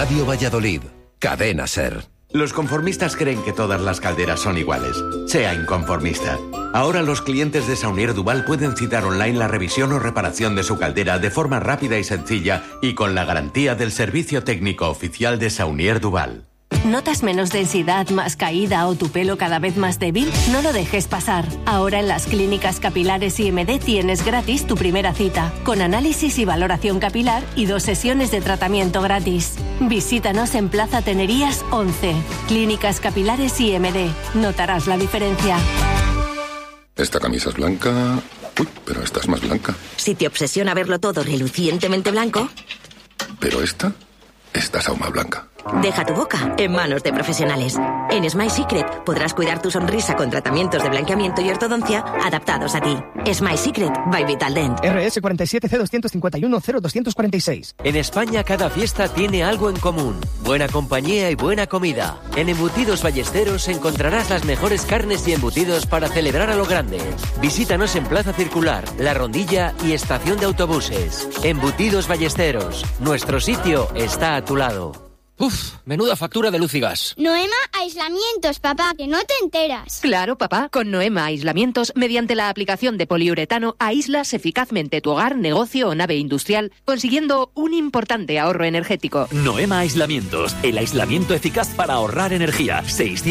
Radio Valladolid, Cadena SER. Los conformistas creen que todas las calderas son iguales. Sea inconformista. Ahora los clientes de Saunier Duval pueden citar online la revisión o reparación de su caldera de forma rápida y sencilla y con la garantía del servicio técnico oficial de Saunier Duval. ¿Notas menos densidad, más caída o tu pelo cada vez más débil? No lo dejes pasar. Ahora en las clínicas capilares IMD tienes gratis tu primera cita, con análisis y valoración capilar y 2 sesiones de tratamiento gratis. Visítanos en Plaza Tenerías 11. Clínicas capilares IMD. Notarás la diferencia. Esta camisa es blanca. Uy, pero esta es más blanca. Si te obsesiona verlo todo relucientemente blanco... Pero esta es aún más blanca. Deja tu boca en manos de profesionales. En Smile Secret podrás cuidar tu sonrisa con tratamientos de blanqueamiento y ortodoncia adaptados a ti. Smile Secret by Vitaldent. RS 47C251-0246. En España cada fiesta tiene algo en común. Buena compañía y buena comida. En Embutidos Ballesteros encontrarás las mejores carnes y embutidos para celebrar a lo grande. Visítanos en Plaza Circular, La Rondilla y Estación de Autobuses. Embutidos Ballesteros. Nuestro sitio está a tu lado. Uf, menuda factura de luz y gas. Noema Aislamientos, papá, que no te enteras. Claro, papá, con Noema Aislamientos, mediante la aplicación de poliuretano, aíslas eficazmente tu hogar, negocio o nave industrial, consiguiendo un importante ahorro energético. Noema Aislamientos, el aislamiento eficaz para ahorrar energía.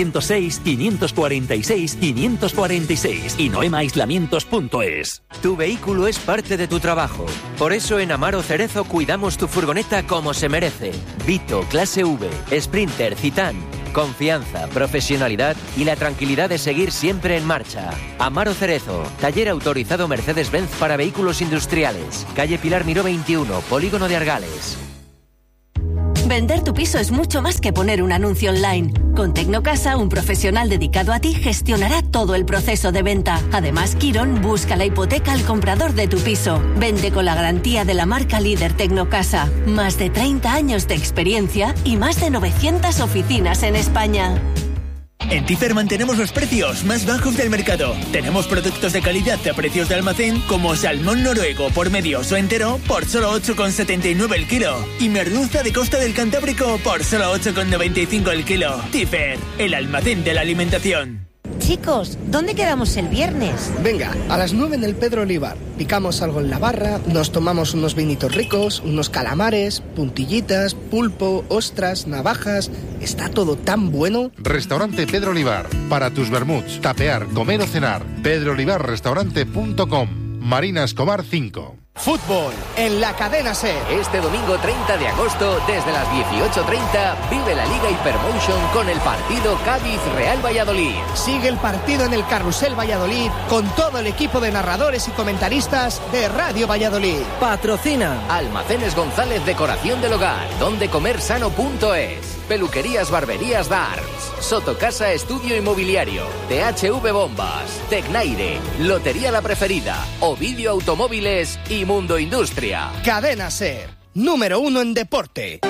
606-546-546 y noemaaislamientos.es. Tu vehículo es parte de tu trabajo. Por eso en Amaro Cerezo cuidamos tu furgoneta como se merece. Vito, Clase V, Sprinter, Citán. Confianza, profesionalidad y la tranquilidad de seguir siempre en marcha. Amaro Cerezo, taller autorizado Mercedes-Benz para vehículos industriales. Calle Pilar Miró 21, Polígono de Argales. Vender tu piso es mucho más que poner un anuncio online. Con Tecnocasa, un profesional dedicado a ti gestionará todo el proceso de venta. Además, Quirón busca la hipoteca al comprador de tu piso. Vende con la garantía de la marca líder Tecnocasa. Más de 30 años de experiencia y más de 900 oficinas en España. En Tifer mantenemos los precios más bajos del mercado. Tenemos productos de calidad a precios de almacén como salmón noruego por medios o entero por solo 8,79 el kilo y merluza de Costa del Cantábrico por solo 8,95 el kilo. Tifer, el almacén de la alimentación. Chicos, ¿dónde quedamos el viernes? Venga, a las 9 en el Pedro Olivar. Picamos algo en la barra, nos tomamos unos vinitos ricos, unos calamares, puntillitas, pulpo, ostras, navajas... Está todo tan bueno. Restaurante Pedro Olivar. Para tus vermuts, tapear, comer o cenar. pedroolivarrestaurante.com. Marina Escobar 5. Fútbol en la Cadena SER. Este domingo 30 de agosto, desde las 18:30, vive la Liga Hypermotion con el partido Cádiz-Real Valladolid. Sigue el partido en el Carrusel Valladolid con todo el equipo de narradores y comentaristas de Radio Valladolid. Patrocina Almacenes González Decoración del Hogar, dondecomersano.es. Peluquerías Barberías Darts, Sotocasa Estudio Inmobiliario, THV Bombas, Tecnaire, Lotería La Preferida, Ovidio Automóviles y Mundo Industria. Cadena SER, número 1 en deporte.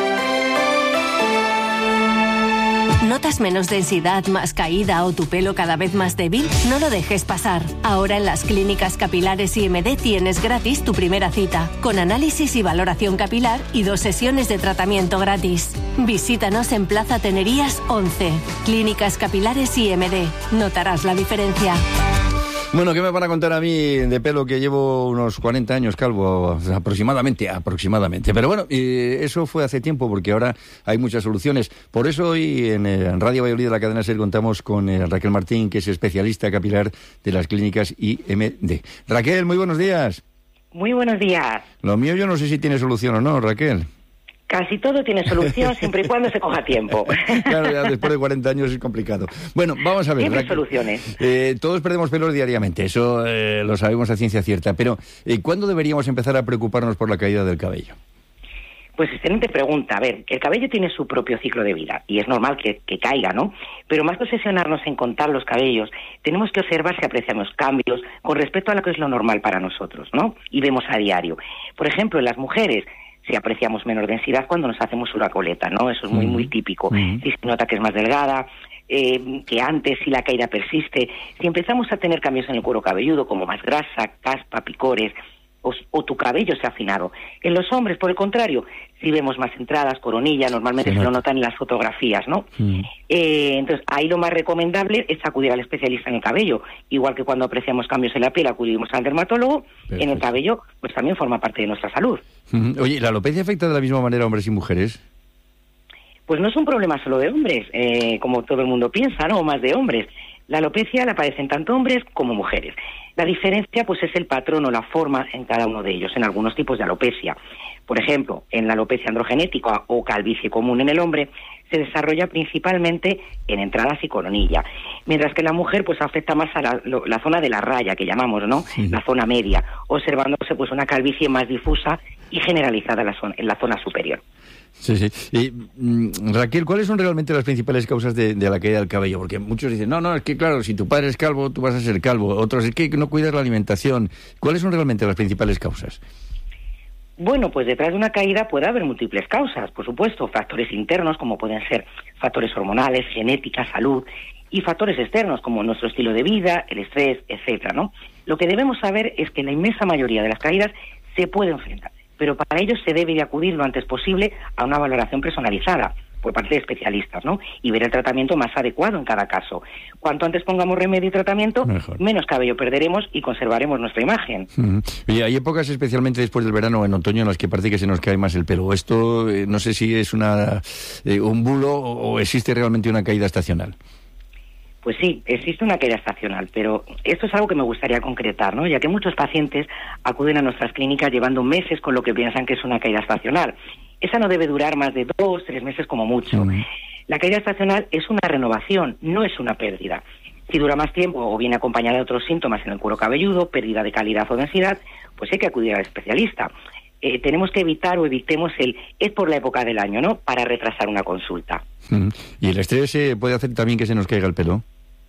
¿Notas menos densidad, más caída o tu pelo cada vez más débil? No lo dejes pasar. Ahora en las clínicas capilares IMD tienes gratis tu primera cita, con análisis y valoración capilar y 2 sesiones de tratamiento gratis. Visítanos en Plaza Tenerías 11. Clínicas capilares IMD. Notarás la diferencia. Bueno, ¿qué me van a contar a mí de pelo que llevo unos 40 años calvo aproximadamente? Pero bueno, eso fue hace tiempo porque ahora hay muchas soluciones. Por eso hoy en Radio Valladolid de la Cadena SER contamos con Raquel Martín, que es especialista capilar de las clínicas IMD. Raquel, muy buenos días. Muy buenos días. Lo mío yo no sé si tiene solución o no, Raquel. Casi todo tiene solución siempre y cuando se coja tiempo. Claro, ya después de 40 años es complicado. Bueno, vamos a ver. Siempre soluciones. Todos perdemos pelos diariamente, eso lo sabemos a ciencia cierta. Pero, ¿cuándo deberíamos empezar a preocuparnos por la caída del cabello? Pues excelente pregunta. A ver, el cabello tiene su propio ciclo de vida y es normal que caiga, ¿no? Pero más que obsesionarnos en contar los cabellos, tenemos que observar si apreciamos cambios con respecto a lo que es lo normal para nosotros, ¿no? Y vemos a diario. Por ejemplo, en las mujeres, si apreciamos menor densidad cuando nos hacemos una coleta, ¿no? Eso es muy, muy típico. Si se nota que es más delgada, que antes, si la caída persiste, si empezamos a tener cambios en el cuero cabelludo, como más grasa, caspa, picores, o tu cabello se ha afinado. En los hombres, por el contrario, sí vemos más entradas, coronilla, normalmente se lo notan en las fotografías, ¿no? Entonces, ahí lo más recomendable es acudir al especialista en el cabello. Igual que cuando apreciamos cambios en la piel, acudimos al dermatólogo, en el cabello, pues también forma parte de nuestra salud. Oye, ¿la alopecia afecta de la misma manera a hombres y mujeres? Pues no es un problema solo de hombres, como todo el mundo piensa, ¿no? O más de hombres. La alopecia la padecen tanto hombres como mujeres. La diferencia, pues, es el patrón o la forma en cada uno de ellos, en algunos tipos de alopecia. Por ejemplo, en la alopecia androgenética o calvicie común en el hombre, se desarrolla principalmente en entradas y coronilla, mientras que la mujer, pues, afecta más a la zona de la raya, que llamamos, ¿no? La zona media, observándose, pues, una calvicie más difusa y generalizada en la zona superior. Sí. Y, Raquel, ¿cuáles son realmente las principales causas de la caída del cabello? Porque muchos dicen, no, es que claro, si tu padre es calvo, tú vas a ser calvo. Otros, es que no cuidas la alimentación. ¿Cuáles son realmente las principales causas? Bueno, pues detrás de una caída puede haber múltiples causas, por supuesto, factores internos como pueden ser factores hormonales, genética, salud, y factores externos como nuestro estilo de vida, el estrés, etcétera, ¿no? Lo que debemos saber es que la inmensa mayoría de las caídas se puede enfrentar, pero para ello se debe de acudir lo antes posible a una valoración personalizada por parte de especialistas, ¿no? Y ver el tratamiento más adecuado en cada caso. Cuanto antes pongamos remedio y tratamiento, menos cabello perderemos y conservaremos nuestra imagen. Oye, hay épocas, especialmente después del verano o en otoño, en las que parece que se nos cae más el pelo. Esto, no sé si es un bulo o existe realmente una caída estacional. Pues sí, existe una caída estacional, pero esto es algo que me gustaría concretar, ¿no? Ya que muchos pacientes acuden a nuestras clínicas llevando meses con lo que piensan que es una caída estacional. Esa no debe durar más de 2, 3 meses como mucho. La caída estacional es una renovación, no es una pérdida. Si dura más tiempo o viene acompañada de otros síntomas en el cuero cabelludo, pérdida de calidad o densidad, pues hay que acudir al especialista. Tenemos que evitar o evitemos es por la época del año, ¿no? Para retrasar una consulta. ¿Y el estrés puede hacer también que se nos caiga el pelo?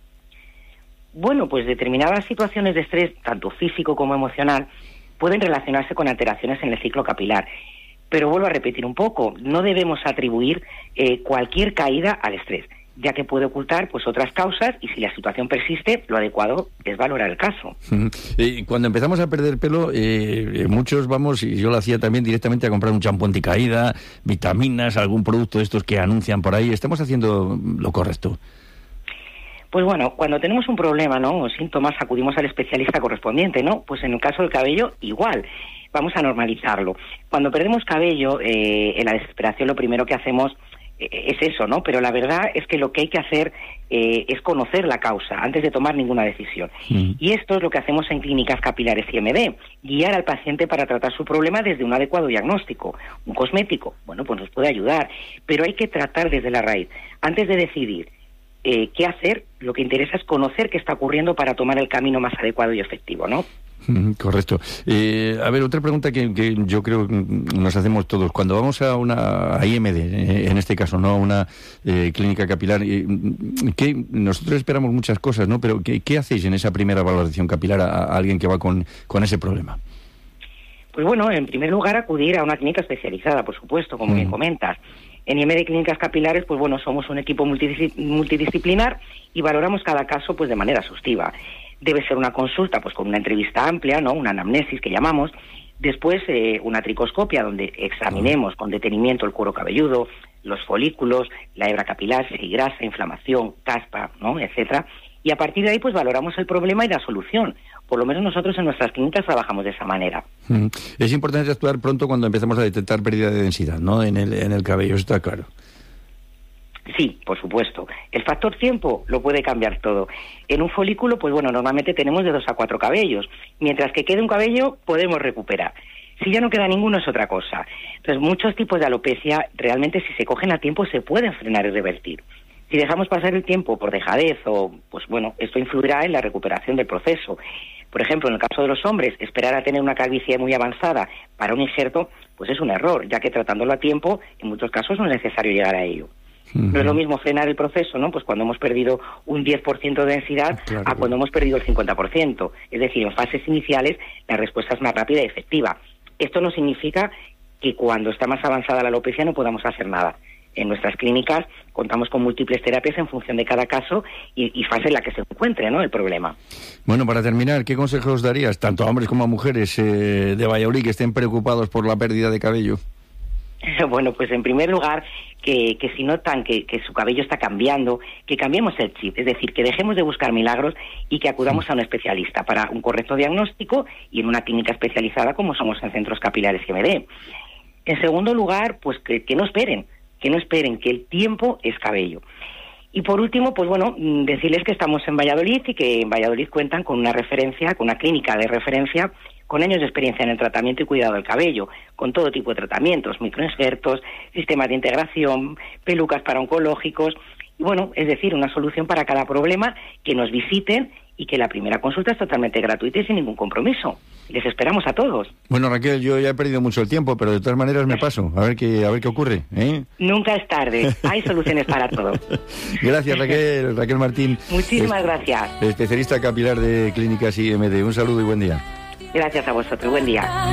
Bueno, pues determinadas situaciones de estrés, tanto físico como emocional, pueden relacionarse con alteraciones en el ciclo capilar. Pero vuelvo a repetir un poco, no debemos atribuir cualquier caída al estrés, ya que puede ocultar pues otras causas y si la situación persiste, lo adecuado es valorar el caso. Cuando empezamos a perder pelo, muchos vamos, y yo lo hacía también, directamente a comprar un champú anticaída, vitaminas, algún producto de estos que anuncian por ahí. ¿Estamos haciendo lo correcto? Pues bueno, cuando tenemos un problema, ¿no?, o síntomas, acudimos al especialista correspondiente, ¿no? Pues en el caso del cabello, igual. Vamos a normalizarlo. Cuando perdemos cabello, en la desesperación lo primero que hacemos es eso, ¿no? Pero la verdad es que lo que hay que hacer es conocer la causa antes de tomar ninguna decisión. Y esto es lo que hacemos en clínicas capilares IMD, guiar al paciente para tratar su problema desde un adecuado diagnóstico. Un cosmético, bueno, pues nos puede ayudar, pero hay que tratar desde la raíz. Antes de decidir qué hacer, lo que interesa es conocer qué está ocurriendo para tomar el camino más adecuado y efectivo, ¿no? Correcto. A ver, otra pregunta que yo creo que nos hacemos todos. Cuando vamos a IMD, en este caso, no a una clínica capilar, que nosotros esperamos muchas cosas, ¿no? Pero ¿qué hacéis en esa primera valoración capilar a alguien que va con ese problema? Pues bueno, en primer lugar, acudir a una clínica especializada, por supuesto, como bien comentas. En IMD Clínicas Capilares, pues bueno, somos un equipo multidisciplinar y valoramos cada caso pues de manera exhaustiva. Debe ser una consulta pues con una entrevista amplia, ¿no?, una anamnesis que llamamos, después una tricoscopia donde examinemos con detenimiento el cuero cabelludo, los folículos, la hebra capilar, si hay grasa, inflamación, caspa, ¿no?, etcétera, y a partir de ahí pues valoramos el problema y la solución. Por lo menos nosotros en nuestras clínicas trabajamos de esa manera. Es importante actuar pronto cuando empezamos a detectar pérdida de densidad, ¿no?, en el cabello, eso está claro. Sí, por supuesto. El factor tiempo lo puede cambiar todo. En un folículo, pues bueno, normalmente tenemos de 2 a 4 cabellos. Mientras que quede un cabello, podemos recuperar. Si ya no queda ninguno, es otra cosa. Entonces, muchos tipos de alopecia, realmente si se cogen a tiempo, se pueden frenar y revertir. Si dejamos pasar el tiempo por dejadez o, pues bueno, esto influirá en la recuperación del proceso. Por ejemplo, en el caso de los hombres, esperar a tener una calvicie muy avanzada para un injerto, pues es un error, ya que tratándolo a tiempo, en muchos casos no es necesario llegar a ello. No es lo mismo frenar el proceso, ¿no?, pues cuando hemos perdido un 10% de densidad a cuando hemos perdido el 50%. Es decir, en fases iniciales la respuesta es más rápida y efectiva. Esto no significa que cuando está más avanzada la alopecia no podamos hacer nada. En nuestras clínicas contamos con múltiples terapias en función de cada caso y fase en la que se encuentre, ¿no?, el problema. Bueno, para terminar, ¿qué consejos darías tanto a hombres como a mujeres de Valladolid que estén preocupados por la pérdida de cabello? Bueno, pues en primer lugar, que si notan que su cabello está cambiando, que cambiemos el chip, es decir, que dejemos de buscar milagros y que acudamos a un especialista para un correcto diagnóstico y en una clínica especializada como somos en Centros Capilares GMD. En segundo lugar, pues que no esperen, que el tiempo es cabello. Y por último, pues bueno, decirles que estamos en Valladolid y que en Valladolid cuentan con una clínica de referencia con años de experiencia en el tratamiento y cuidado del cabello, con todo tipo de tratamientos, microinjertos, sistemas de integración, pelucas para oncológicos, y bueno, es decir, una solución para cada problema, que nos visiten y que la primera consulta es totalmente gratuita y sin ningún compromiso. Les esperamos a todos. Bueno, Raquel, yo ya he perdido mucho el tiempo, pero de todas maneras me paso, a ver qué ocurre, ¿eh? Nunca es tarde, hay soluciones para todo. Gracias, Raquel Martín. Muchísimas gracias. Especialista capilar de Clínicas IMD. Un saludo y buen día. Gracias a vosotros, buen día.